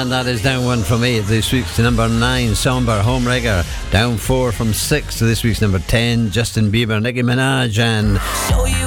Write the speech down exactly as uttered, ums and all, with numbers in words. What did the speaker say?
And that is down one from eight this week's to number nine. Somber, Homewrecker. Down four from six to this week's number ten. Justin Bieber, Nicki Minaj, and Show you